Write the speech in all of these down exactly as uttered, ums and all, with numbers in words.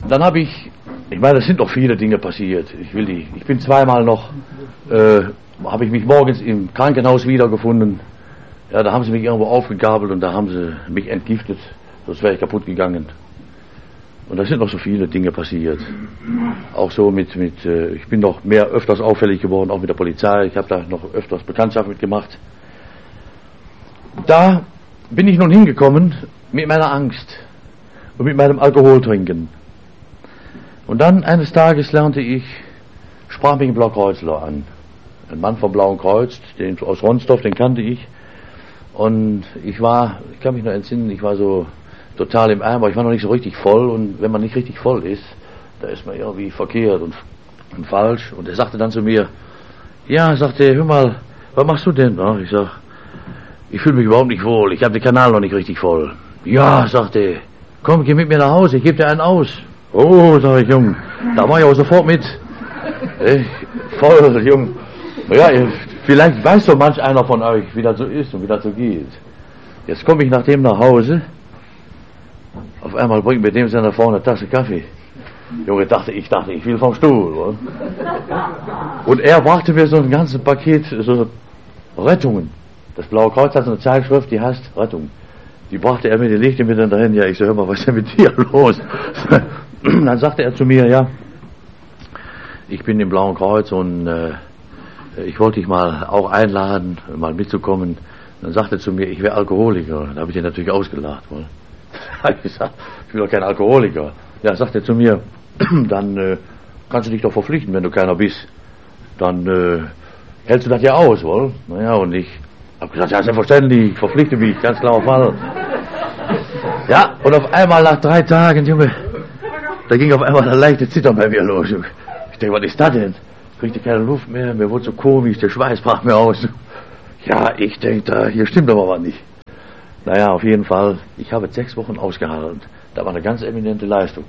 dann habe ich, ich meine, es sind noch viele Dinge passiert. Ich will die, ich bin zweimal noch, äh, habe ich mich morgens im Krankenhaus wiedergefunden. Ja, da haben sie mich irgendwo aufgegabelt und da haben sie mich entgiftet, sonst wäre ich kaputt gegangen. Und da sind noch so viele Dinge passiert. Auch so mit, mit äh, ich bin noch mehr öfters auffällig geworden, auch mit der Polizei. Ich habe da noch öfters Bekanntschaft mitgemacht. Da bin ich nun hingekommen mit meiner Angst und mit meinem Alkoholtrinken. Und dann eines Tages lernte ich, sprach mich ein Blaukreuzler an. Ein Mann vom Blauen Kreuz, den aus Ronsdorf, den kannte ich. Und ich war, ich kann mich noch entsinnen, ich war so total im Eimer, ich war noch nicht so richtig voll, und wenn man nicht richtig voll ist, da ist man irgendwie verkehrt und, und falsch. Und er sagte dann zu mir, ja, sagte, hör mal, was machst du denn? Ja, ich sag, ich fühle mich überhaupt nicht wohl, ich habe den Kanal noch nicht richtig voll. Ja, sagte er, komm, geh mit mir nach Hause, ich gebe dir einen aus. Oh, sag ich, Jung, da war ich auch sofort mit. Ich, voll, Jung. Ja, vielleicht weiß so manch einer von euch, wie das so ist und wie das so geht. Jetzt komme ich nach dem nach Hause. Auf einmal bringt mir dem seiner Frau eine Tasse Kaffee. Junge, dachte ich, dachte ich will vom Stuhl. Oder? Und er brachte mir so ein ganzes Paket, so Rettungen. Das Blaue Kreuz hat so eine Zeitschrift, die heißt Rettung. Die brachte er mir, die legte mir dann dahin. Ja, ich so, hör mal, was ist denn mit dir los? Dann sagte er zu mir, ja, ich bin im Blauen Kreuz und äh, ich wollte dich mal auch einladen, mal mitzukommen. Dann sagte er zu mir, ich wäre Alkoholiker. Da habe ich ihn natürlich ausgelacht. Da habe ich gesagt, ich bin doch kein Alkoholiker. Ja, sagt er zu mir, dann äh, kannst du dich doch verpflichten, wenn du keiner bist. Dann äh, hältst du das ja aus, wohl? Naja, und ich habe gesagt, ja, selbstverständlich, ich verpflichte mich, ganz klarer Fall. Ja, und auf einmal nach drei Tagen, Junge, da ging auf einmal ein leichtes Zittern bei mir los. Junge. Ich denke, was ist das denn? Ich kriegte keine Luft mehr, mir wurde so komisch, der Schweiß brach mir aus. Ja, ich denke, da, hier stimmt aber was nicht. Naja, auf jeden Fall, ich habe sechs Wochen ausgehalten. Da war eine ganz eminente Leistung.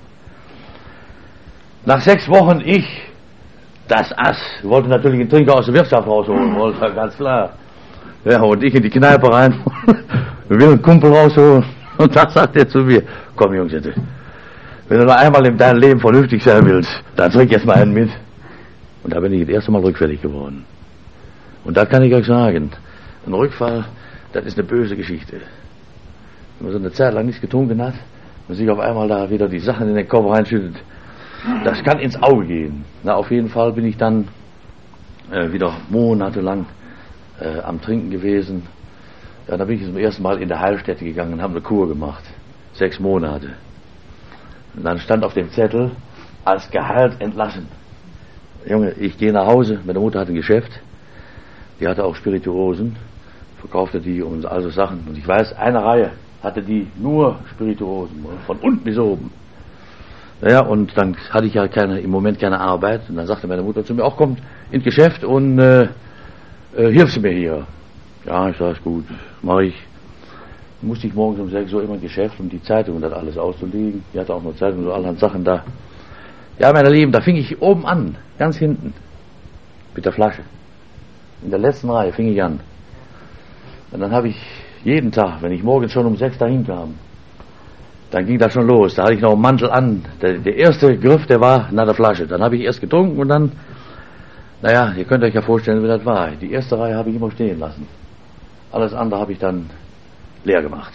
Nach sechs Wochen ich, das Ass, wollte natürlich einen Trinker aus der Wirtschaft rausholen, wollte ganz klar. Ja, und ich in die Kneipe rein, will einen Kumpel rausholen. Und da sagt er zu mir, komm Jungs, jetzt, wenn du noch einmal in deinem Leben vernünftig sein willst, dann trink jetzt mal einen mit. Und da bin ich das erste Mal rückfällig geworden. Und da kann ich euch sagen, ein Rückfall, das ist eine böse Geschichte. Wenn man so eine Zeit lang nichts getrunken hat und sich auf einmal da wieder die Sachen in den Kopf reinschüttet, das kann ins Auge gehen. Na, auf jeden Fall bin ich dann äh, wieder monatelang äh, am Trinken gewesen. Ja, da bin ich zum ersten Mal in der Heilstätte gegangen und habe eine Kur gemacht. Sechs Monate. Und dann stand auf dem Zettel, als Gehalt entlassen. Junge, ich gehe nach Hause, meine Mutter hatte ein Geschäft, die hatte auch Spirituosen, verkaufte die und also Sachen. Und ich weiß, eine Reihe hatte die nur Spirituosen, von unten bis oben. Naja, und dann hatte ich ja keine, im Moment keine Arbeit. Und dann sagte meine Mutter zu mir, auch kommt ins Geschäft und äh, äh, hilfst du mir hier. Ja, ich sag, ist gut, mache ich. Dann musste ich morgens um sechs Uhr immer ins Geschäft, um die Zeitung und das alles auszulegen. Die hatte auch noch Zeitung, so allerhand Sachen da. Ja, meine Lieben, da fing ich oben an, ganz hinten, mit der Flasche. In der letzten Reihe fing ich an. Und dann habe ich jeden Tag, wenn ich morgens schon um sechs dahin kam, dann ging das schon los. Da hatte ich noch einen Mantel an. Der, der erste Griff, der war nach der Flasche. Dann habe ich erst getrunken und dann, naja, ihr könnt euch ja vorstellen, wie das war. Die erste Reihe habe ich immer stehen lassen. Alles andere habe ich dann leer gemacht.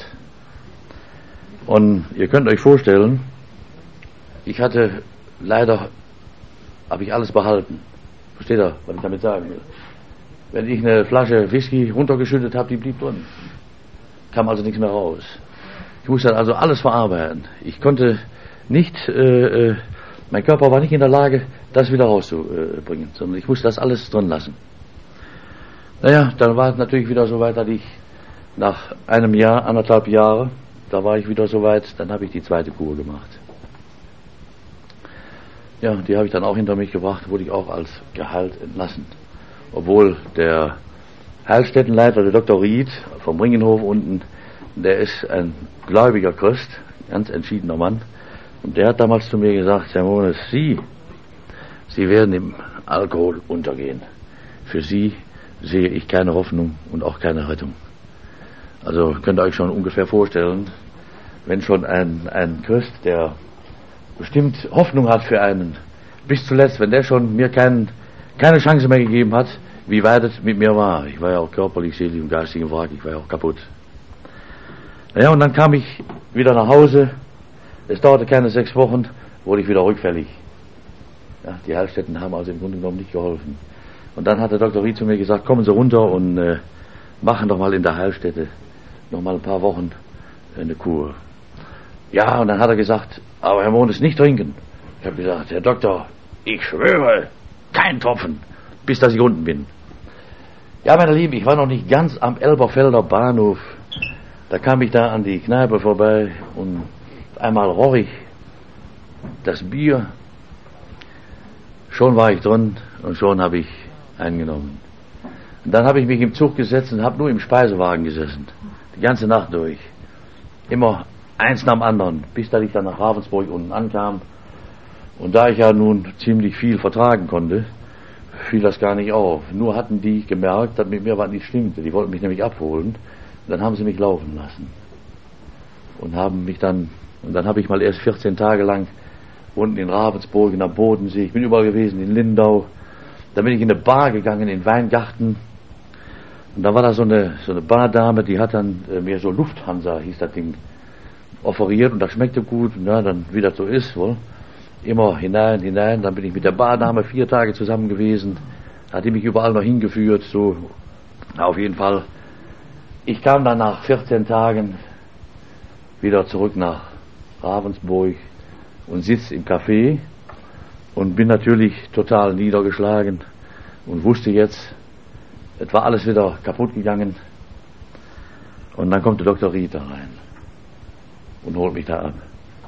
Und ihr könnt euch vorstellen, ich hatte leider, habe ich alles behalten. Versteht ihr, was ich damit sagen will? Wenn ich eine Flasche Whisky runtergeschüttet habe, die blieb drin. Kam also nichts mehr raus. Ich musste also alles verarbeiten. Ich konnte nicht, äh, äh, mein Körper war nicht in der Lage, das wieder rauszubringen, sondern ich musste das alles drin lassen. Naja, dann war es natürlich wieder so weit, dass ich nach einem Jahr, anderthalb Jahre, da war ich wieder so weit, dann habe ich die zweite Kur gemacht. Ja, die habe ich dann auch hinter mich gebracht, wurde ich auch als Gehalt entlassen. Obwohl der Heilstättenleiter, der Doktor Ried vom Ringenhof unten, der ist ein gläubiger Christ, ganz entschiedener Mann. Und der hat damals zu mir gesagt, Herr Mones, Sie, Sie werden im Alkohol untergehen. Für Sie sehe ich keine Hoffnung und auch keine Rettung. Also könnt ihr euch schon ungefähr vorstellen, wenn schon ein, ein Christ, der bestimmt Hoffnung hat für einen. Bis zuletzt, wenn der schon mir kein, keine Chance mehr gegeben hat, wie weit es mit mir war. Ich war ja auch körperlich, seelisch und geistig im Wrack, ich war ja auch kaputt. Naja, und dann kam ich wieder nach Hause. Es dauerte keine sechs Wochen, wurde ich wieder rückfällig. Ja, die Heilstätten haben also im Grunde genommen nicht geholfen. Und dann hat der Doktor Ried zu mir gesagt, kommen Sie runter und äh, machen doch mal in der Heilstätte noch mal ein paar Wochen eine Kur. Ja, und dann hat er gesagt, aber Herr Mohn, ist nicht trinken. Ich habe gesagt, Herr Doktor, ich schwöre, kein Tropfen, bis dass ich unten bin. Ja, meine Lieben, ich war noch nicht ganz am Elberfelder Bahnhof. Da kam ich da an die Kneipe vorbei und einmal roch ich das Bier. Schon war ich drin und schon habe ich eingenommen. Und dann habe ich mich im Zug gesetzt und habe nur im Speisewagen gesessen. Die ganze Nacht durch. Immer eins nach dem anderen, bis dass ich dann nach Ravensburg unten ankam. Und da ich ja nun ziemlich viel vertragen konnte, fiel das gar nicht auf. Nur hatten die gemerkt, dass mit mir was nicht stimmte. Die wollten mich nämlich abholen. Und dann haben sie mich laufen lassen. Und haben mich dann, und dann habe ich mal erst vierzehn Tage lang unten in Ravensburg, in der Bodensee, ich bin überall gewesen, in Lindau. Dann bin ich in eine Bar gegangen, in Weingarten. Und da war da so eine, so eine Bardame, die hat dann äh, mir so Lufthansa, hieß das Ding, offeriert. Und das schmeckte gut. Und ja, dann, wie das so ist, wohl. Immer hinein, hinein. Dann bin ich mit der Bardame vier Tage zusammen gewesen. Hat die mich überall noch hingeführt. So, na, auf jeden Fall. Ich kam dann nach vierzehn Tagen wieder zurück nach Ravensburg und sitze im Café und bin natürlich total niedergeschlagen und wusste jetzt, es war alles wieder kaputt gegangen. Und dann kommt der Doktor Ried da rein und holt mich da ab.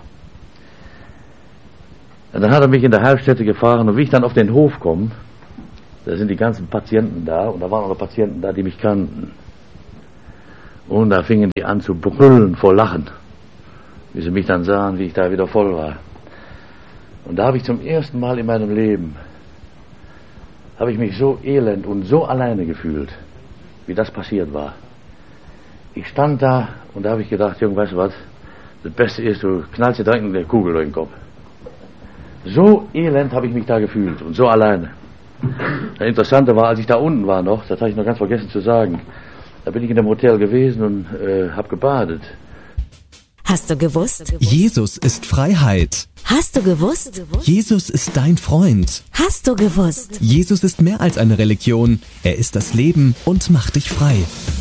Und dann hat er mich in der Heilstätte gefahren und wie ich dann auf den Hof komme, da sind die ganzen Patienten da und da waren auch noch Patienten da, die mich kannten. Und da fingen die an zu brüllen vor Lachen, wie sie mich dann sahen, wie ich da wieder voll war. Und da habe ich zum ersten Mal in meinem Leben, habe ich mich so elend und so alleine gefühlt, wie das passiert war. Ich stand da und da habe ich gedacht, Junge, weißt du was, das Beste ist, du knallst dir direkt eine Kugel durch den Kopf. So elend habe ich mich da gefühlt und so alleine. Das Interessante war, als ich da unten war noch, das habe ich noch ganz vergessen zu sagen, da bin ich in dem Hotel gewesen und äh, habe gebadet. Hast du gewusst? Jesus ist Freiheit. Hast du gewusst? Jesus ist dein Freund. Hast du gewusst? Jesus ist mehr als eine Religion. Er ist das Leben und macht dich frei.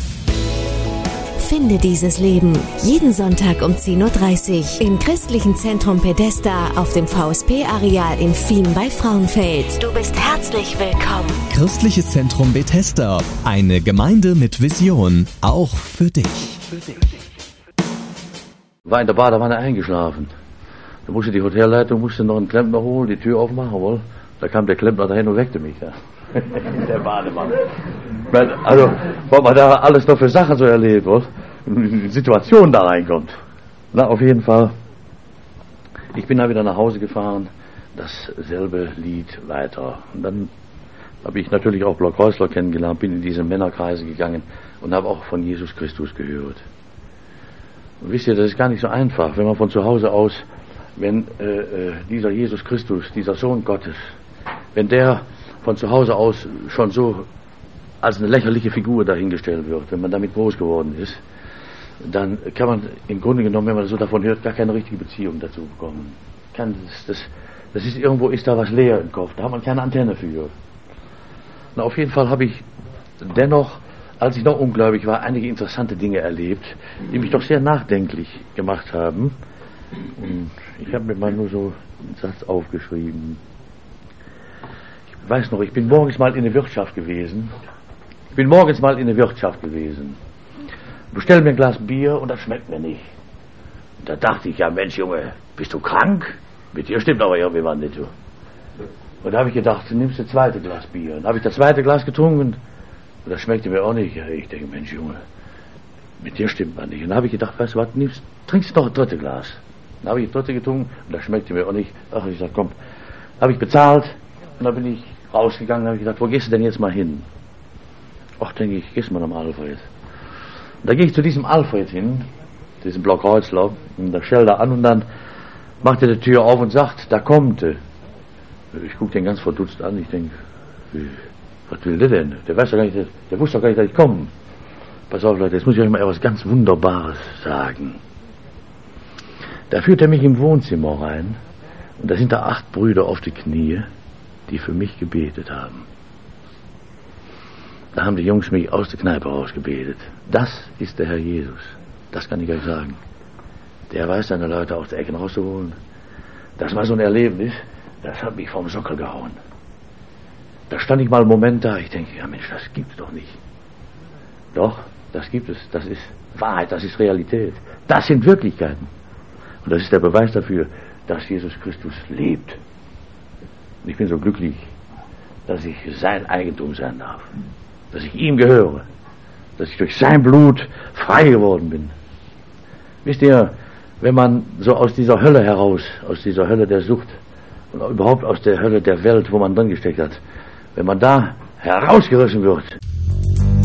Finde dieses Leben jeden Sonntag um zehn Uhr dreißig im Christlichen Zentrum Pedesta auf dem V S P-Areal in Fien bei Frauenfeld. Du bist herzlich willkommen. Christliches Zentrum Bethesda. Eine Gemeinde mit Vision. Auch für dich. War in der Badewanne eingeschlafen. Da musste die Hotelleitung musste noch einen Klempner holen, die Tür aufmachen wollen. Da kam der Klempner dahin und weckte mich da. In der Badewanne. Also, was man da alles noch für Sachen so erlebt, was? Die Situation da reinkommt. Na, auf jeden Fall. Ich bin da wieder nach Hause gefahren, dasselbe Lied weiter. Und dann habe ich natürlich auch Block Häusler kennengelernt, bin in diese Männerkreise gegangen und habe auch von Jesus Christus gehört. Und wisst ihr, das ist gar nicht so einfach, wenn man von zu Hause aus, wenn äh, äh, dieser Jesus Christus, dieser Sohn Gottes, wenn der von zu Hause aus schon so als eine lächerliche Figur dahingestellt wird, wenn man damit groß geworden ist, dann kann man im Grunde genommen, wenn man so davon hört, gar keine richtige Beziehung dazu bekommen. Kann das, das, das ist irgendwo ist da was leer im Kopf, da hat man keine Antenne für. Na, auf jeden Fall habe ich dennoch, als ich noch ungläubig war, einige interessante Dinge erlebt, die mich doch sehr nachdenklich gemacht haben. Und ich habe mir mal nur so einen Satz aufgeschrieben. Ich weiß noch, ich bin morgens mal in der Wirtschaft gewesen. Ich bin morgens mal in der Wirtschaft gewesen. Bestell mir ein Glas Bier und das schmeckt mir nicht. Und da dachte ich, ja Mensch Junge, bist du krank? Mit dir stimmt aber irgendwie was nicht. Du. Und da habe ich gedacht, du nimmst das zweite Glas Bier. Und da habe ich das zweite Glas getrunken und das schmeckte mir auch nicht. Ich denke, Mensch Junge, mit dir stimmt was nicht. Und da habe ich gedacht, weißt du was, nimmst, trinkst noch ein drittes Glas. Dann habe ich das dritte getrunken und das schmeckte mir auch nicht. Ach, ich sag, komm, habe ich bezahlt und dann bin ich rausgegangen und habe ich gedacht, wo gehst du denn jetzt mal hin? Ach, denke ich, gehst mal am Alfred. Und da gehe ich zu diesem Alfred hin, diesem Block Häusler, und da stell da an und dann macht er die Tür auf und sagt, da kommt er. Ich gucke den ganz verdutzt an, ich denke, was will der denn? Der weiß doch gar nicht, der, der wusste doch gar nicht, dass ich komme. Pass auf, Leute, jetzt muss ich euch mal etwas ganz Wunderbares sagen. Da führt er mich im Wohnzimmer rein und da sind da acht Brüder auf die Knie, die für mich gebetet haben. Da haben die Jungs mich aus der Kneipe rausgebetet. Das ist der Herr Jesus. Das kann ich euch sagen. Der weiß seine Leute aus der Ecke rauszuholen. Das war so ein Erlebnis, das hat mich vom Sockel gehauen. Da stand ich mal einen Moment da, ich denke, ja Mensch, das gibt's doch nicht. Doch, das gibt es. Das ist Wahrheit, das ist Realität. Das sind Wirklichkeiten. Und das ist der Beweis dafür, dass Jesus Christus lebt. Und ich bin so glücklich, dass ich sein Eigentum sein darf. Dass ich ihm gehöre. Dass ich durch sein Blut frei geworden bin. Wisst ihr, wenn man so aus dieser Hölle heraus, aus dieser Hölle der Sucht und überhaupt aus der Hölle der Welt, wo man drin gesteckt hat, wenn man da herausgerissen wird,